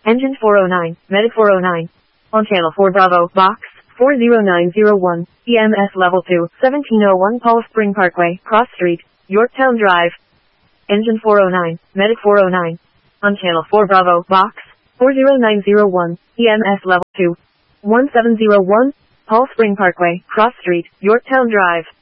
Engine 409, Medic 409. On channel 4 Bravo, box 40901, EMS level 2, 1701 Paul Spring Parkway, Cross Street, Yorktown Drive. Engine 409, Medic 409. On channel 4 Bravo, box 40901, EMS level 2, 1701 Paul Spring Parkway, Cross Street, Yorktown Drive.